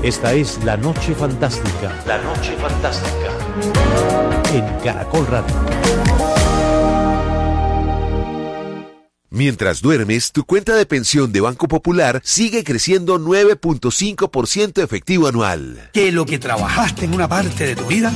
Esta es La Noche Fantástica. La Noche Fantástica. En Caracol Radio. Mientras duermes, tu cuenta de pensión de Banco Popular sigue creciendo 9.5% efectivo anual. Que lo que trabajaste en una parte de tu vida